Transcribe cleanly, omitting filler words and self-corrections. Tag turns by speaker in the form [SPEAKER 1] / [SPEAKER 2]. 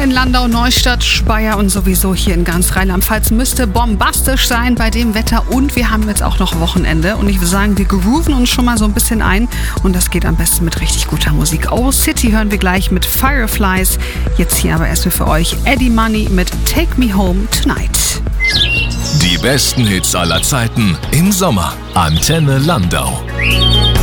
[SPEAKER 1] in Landau, Neustadt, Speyer und sowieso hier in ganz Rheinland-Pfalz müsste bombastisch sein bei dem Wetter. Und wir haben jetzt auch noch Wochenende. Und ich würde sagen, wir grooven uns schon mal so ein bisschen ein. Und das geht am besten mit richtig guter Musik. Oh City hören wir gleich mit Fireflies. Jetzt hier aber erstmal für euch Eddie Money mit Take Me Home Tonight.
[SPEAKER 2] Die besten Hits aller Zeiten im Sommer. Antenne Landau.